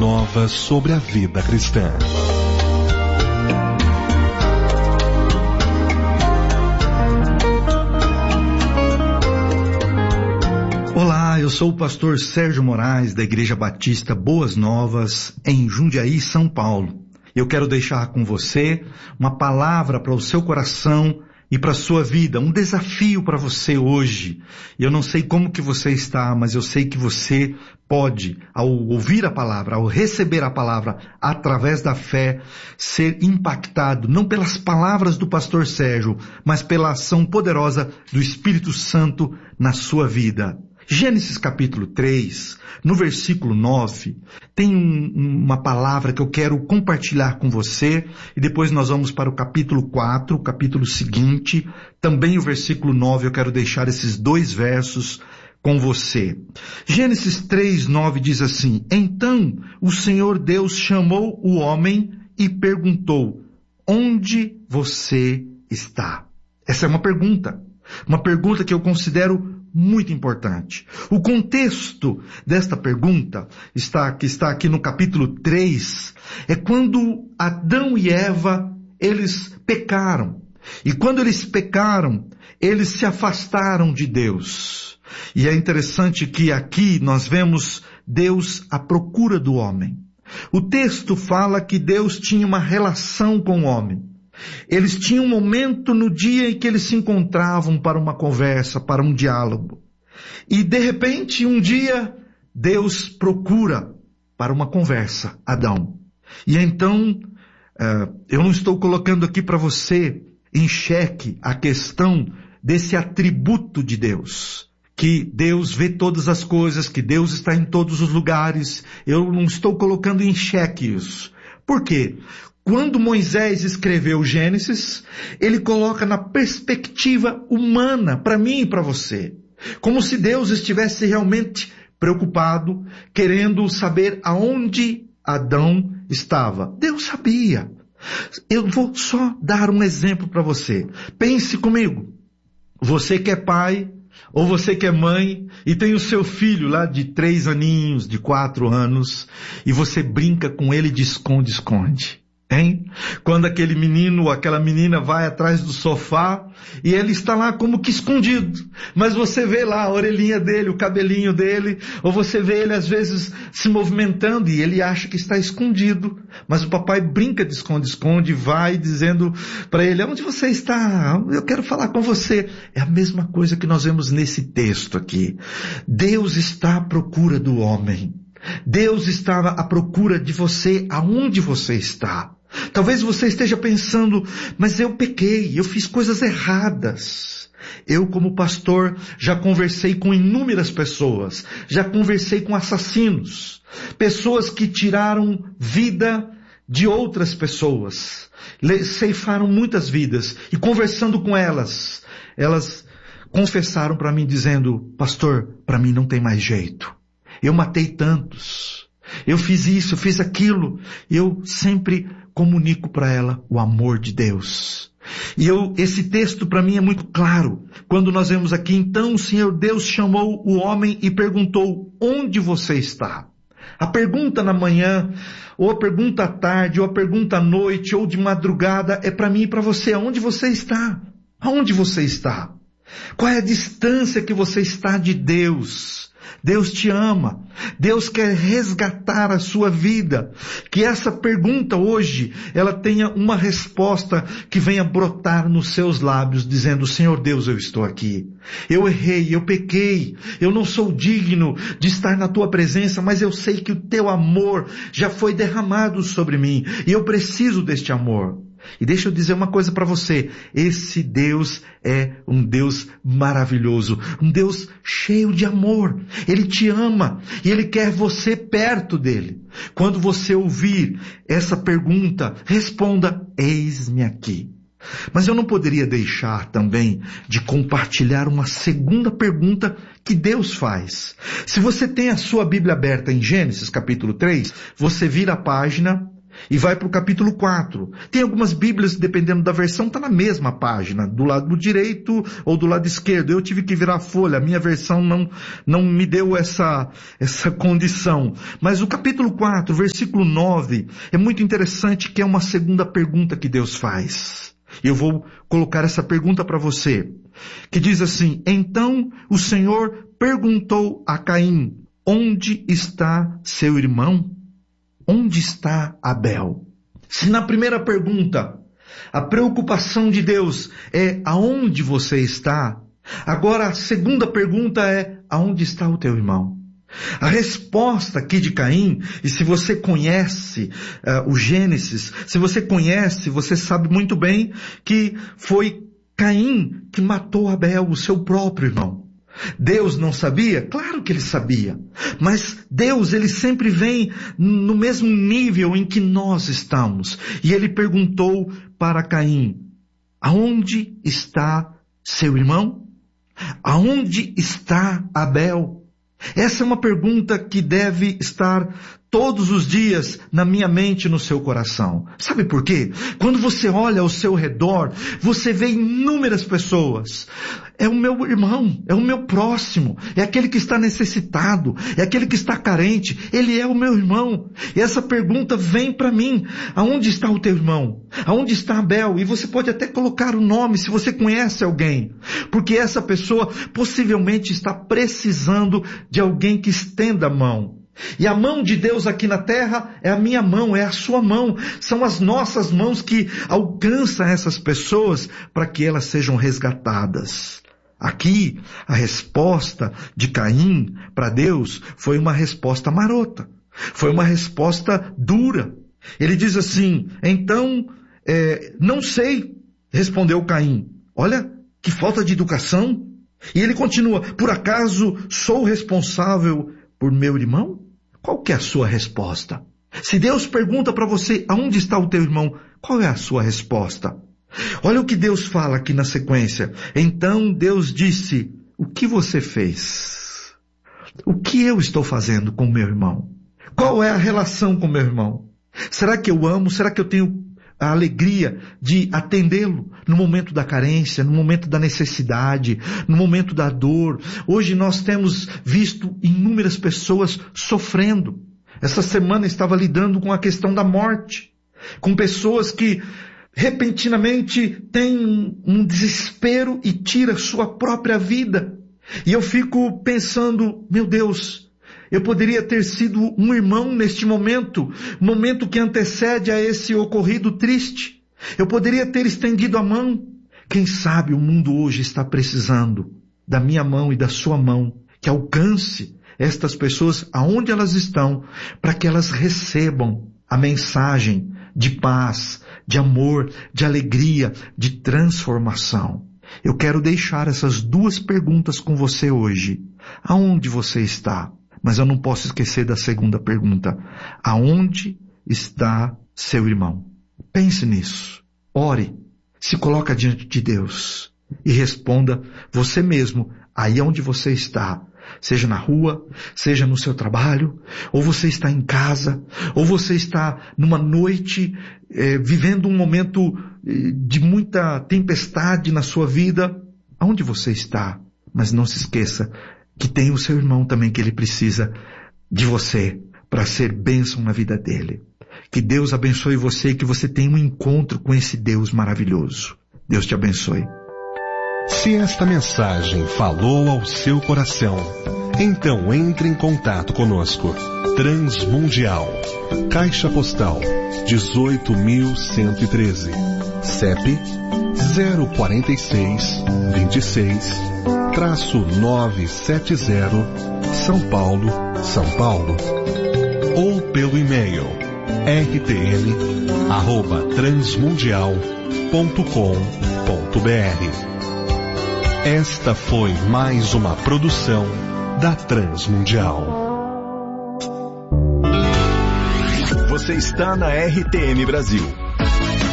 novas sobre a vida cristã. Olá, eu sou o pastor Sérgio Moraes, da Igreja Batista Boas Novas, em Jundiaí, São Paulo. Eu quero deixar com você uma palavra para o seu coração e para a sua vida, um desafio para você hoje. Eu não sei como que você está, mas eu sei que você pode, ao ouvir a palavra, ao receber a palavra através da fé, ser impactado, não pelas palavras do pastor Sérgio, mas pela ação poderosa do Espírito Santo na sua vida. Gênesis capítulo 3, no versículo 9, tem uma palavra que eu quero compartilhar com você, e depois nós vamos para o capítulo 4, o capítulo seguinte, também o versículo 9, eu quero deixar esses dois versos com você. Gênesis 3, 9 diz assim: Então o Senhor Deus chamou o homem e perguntou: Onde você está? Essa é uma pergunta que eu considero muito importante. O contexto desta pergunta que está aqui no capítulo 3, é quando Adão e Eva, eles pecaram. E quando eles pecaram, eles se afastaram de Deus. E é interessante que aqui nós vemos Deus à procura do homem. O texto fala que Deus tinha uma relação com o homem. Eles tinham um momento no dia em que eles se encontravam para uma conversa, para um diálogo. E de repente, um dia, Deus procura para uma conversa Adão. E então, eu não estou colocando aqui para você em xeque a questão desse atributo de Deus. Que Deus vê todas as coisas, que Deus está em todos os lugares. Eu não estou colocando em xeque isso. Por quê? Quando Moisés escreveu Gênesis, ele coloca na perspectiva humana, para mim e para você. Como se Deus estivesse realmente preocupado, querendo saber aonde Adão estava. Deus sabia. Eu vou só dar um exemplo para você. Pense comigo. Você que é pai, ou você que é mãe, e tem o seu filho lá de 3 aninhos, de 4 anos, e você brinca com ele de esconde-esconde. Hein? Quando aquele menino ou aquela menina vai atrás do sofá e ele está lá como que escondido, mas você vê lá a orelhinha dele, o cabelinho dele, ou você vê ele às vezes se movimentando e ele acha que está escondido, mas o papai brinca de esconde-esconde, vai dizendo para ele: onde você está? Eu quero falar com você. É a mesma coisa que nós vemos nesse texto aqui. Deus está à procura do homem. Deus estava à procura de você, aonde você está. Talvez você esteja pensando: mas eu pequei, eu fiz coisas erradas. Eu, como pastor, já conversei com inúmeras pessoas, já conversei com assassinos, pessoas que tiraram vida de outras pessoas, ceifaram muitas vidas, e conversando com elas confessaram para mim dizendo: pastor, para mim não tem mais jeito. Eu matei tantos, eu fiz isso, eu fiz aquilo. Eu sempre comunico para ela o amor de Deus. E esse texto para mim é muito claro. Quando nós vemos aqui: então o Senhor Deus chamou o homem e perguntou: onde você está? A pergunta na manhã, ou a pergunta à tarde, ou a pergunta à noite, ou de madrugada, é para mim e para você: aonde você está? Aonde você está? Qual é a distância que você está de Deus? Deus te ama. Deus quer resgatar a sua vida. Que essa pergunta hoje, ela tenha uma resposta que venha brotar nos seus lábios, dizendo: Senhor Deus, eu estou aqui. Eu errei, eu pequei. Eu não sou digno de estar na tua presença, mas eu sei que o teu amor já foi derramado sobre mim. E eu preciso deste amor. E deixa eu dizer uma coisa para você: esse Deus é um Deus maravilhoso, um Deus cheio de amor. Ele te ama e Ele quer você perto dele. Quando você ouvir essa pergunta, responda: eis-me aqui. Mas eu não poderia deixar também de compartilhar uma segunda pergunta que Deus faz. Se você tem a sua Bíblia aberta em Gênesis capítulo 3, você vira a página e vai para o capítulo 4. Tem algumas Bíblias, dependendo da versão, está na mesma página, do lado direito ou do lado esquerdo. Eu tive que virar a folha, a minha versão não me deu essa condição. Mas o capítulo 4, versículo 9, é muito interessante, que é uma segunda pergunta que Deus faz. Eu vou colocar essa pergunta para você, que diz assim: então o Senhor perguntou a Caim: onde está seu irmão? Onde está Abel? Se na primeira pergunta a preocupação de Deus é aonde você está, agora a segunda pergunta é: aonde está o teu irmão? A resposta aqui de Caim, e se você conhece o Gênesis, se você conhece, você sabe muito bem que foi Caim que matou Abel, o seu próprio irmão. Deus não sabia? Claro que ele sabia. Mas Deus, ele sempre vem no mesmo nível em que nós estamos. E ele perguntou para Caim: aonde está seu irmão? Aonde está Abel? Essa é uma pergunta que deve estar todos os dias na minha mente e no seu coração. Sabe por quê? Quando você olha ao seu redor, você vê inúmeras pessoas. É o meu irmão, é o meu próximo, é aquele que está necessitado, é aquele que está carente, ele é o meu irmão. E essa pergunta vem para mim: aonde está o teu irmão? Aonde está Abel? E você pode até colocar o nome se você conhece alguém, porque essa pessoa possivelmente está precisando de alguém que estenda a mão. E a mão de Deus aqui na terra é a minha mão, é a sua mão. São as nossas mãos que alcançam essas pessoas para que elas sejam resgatadas. Aqui, a resposta de Caim para Deus foi uma resposta marota. Foi uma resposta dura. Ele diz assim: então, não sei, respondeu Caim. Olha, que falta de educação. E ele continua: por acaso sou responsável por meu irmão? Qual que é a sua resposta? Se Deus pergunta para você: aonde está o teu irmão? Qual é a sua resposta? Olha o que Deus fala aqui na sequência. Então Deus disse: o que você fez? O que eu estou fazendo com meu irmão? Qual é a relação com meu irmão? Será que eu amo? Será que eu tenho a alegria de atendê-lo no momento da carência, no momento da necessidade, no momento da dor? Hoje nós temos visto inúmeras pessoas sofrendo. Essa semana estava lidando com a questão da morte, com pessoas que repentinamente têm um desespero e tiram sua própria vida. E eu fico pensando: meu Deus, eu poderia ter sido um irmão neste momento que antecede a esse ocorrido triste. Eu poderia ter estendido a mão. Quem sabe o mundo hoje está precisando da minha mão e da sua mão, que alcance estas pessoas aonde elas estão, para que elas recebam a mensagem de paz, de amor, de alegria, de transformação. Eu quero deixar essas duas perguntas com você hoje. Aonde você está? Mas eu não posso esquecer da segunda pergunta: aonde está seu irmão? Pense nisso. Ore. Se coloca diante de Deus e responda você mesmo, aí onde você está. Seja na rua, seja no seu trabalho, ou você está em casa, ou você está numa noite, vivendo um momento de muita tempestade na sua vida. Aonde você está? Mas não se esqueça que tem o seu irmão também, que ele precisa de você para ser bênção na vida dele. Que Deus abençoe você e que você tenha um encontro com esse Deus maravilhoso. Deus te abençoe. Se esta mensagem falou ao seu coração, então entre em contato conosco. Transmundial, Caixa Postal 18.113, CEP 04626-970, São Paulo, São Paulo. Ou pelo e-mail rtm@transmundial.com.br. Esta foi mais uma produção da Transmundial. Você está na RTM Brasil.